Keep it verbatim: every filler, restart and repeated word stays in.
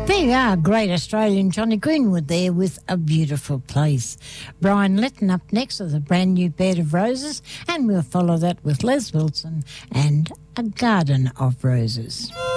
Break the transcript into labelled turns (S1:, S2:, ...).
S1: There you are, great Australian Johnny Greenwood there with A Beautiful Place. Brian Litton up next with a brand new Bed of Roses, and we'll follow that with Les Wilson and A Garden of Roses.